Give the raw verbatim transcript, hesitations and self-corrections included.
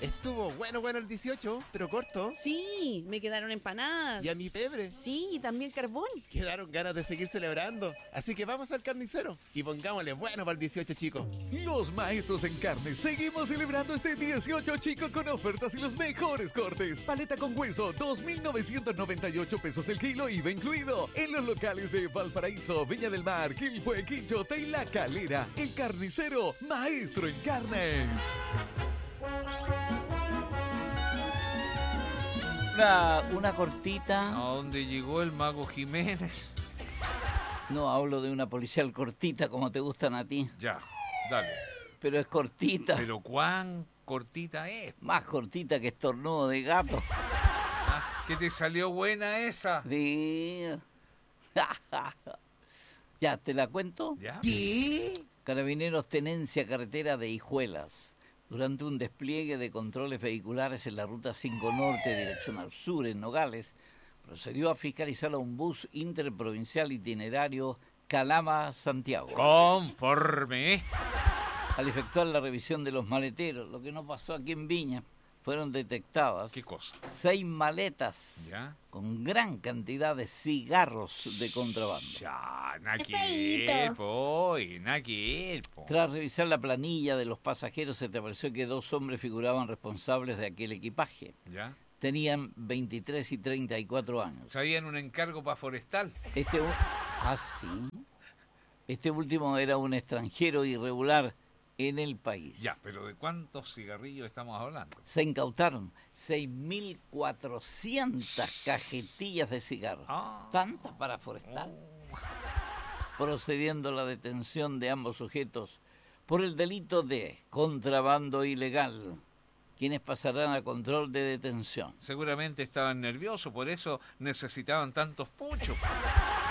Estuvo bueno, bueno el dieciocho, pero corto. Sí, me quedaron empanadas. Y a mi pebre. Sí, y también carbón. Quedaron ganas de seguir celebrando. Así que vamos al carnicero y pongámosle bueno para el dieciocho, chicos. Los maestros en carne seguimos celebrando este dieciocho, chico, con ofertas y los mejores cortes. Paleta con hueso, dos mil novecientos noventa y ocho pesos el kilo, I V A incluido. En los locales de Valparaíso, Viña del Mar, Quilpué, Quinchota y La Calera. El carnicero, maestro en carnes. Una, una cortita. ¿A dónde llegó el Mago Jiménez? No hablo de una policial cortita como te gustan a ti. Ya, dale. Pero es cortita. ¿Pero cuán cortita es? Más cortita que estornudo de gato. Ah, ¿que te salió buena esa? Sí. Ya, ¿te la cuento? ¿Ya? ¿Qué? Carabineros Tenencia Carretera de Hijuelas. Durante un despliegue de controles vehiculares en la ruta cinco Norte, dirección al sur, en Nogales, procedió a fiscalizar a un bus interprovincial itinerario Calama-Santiago. Conforme. Al efectuar la revisión de los maleteros, lo que no pasó aquí en Viña, fueron detectadas ¿Qué cosa? seis maletas ¿Ya? con gran cantidad de cigarros de contrabando. Ya, naquil, po, y naquil, po. Tras revisar la planilla de los pasajeros, se estableció que dos hombres figuraban responsables de aquel equipaje. ¿Ya? Tenían veintitrés y treinta y cuatro años. ¿Sabían un encargo para forestal? Este, u- ah, sí. Este último era un extranjero irregular en el país. Ya, pero ¿de cuántos cigarrillos estamos hablando? Se incautaron seis mil cuatrocientas cajetillas de cigarros. Ah. Tantas para forestal. Procediendo a la detención de ambos sujetos por el delito de contrabando ilegal, quienes pasarán a control de detención. Seguramente estaban nerviosos, por eso necesitaban tantos puchos.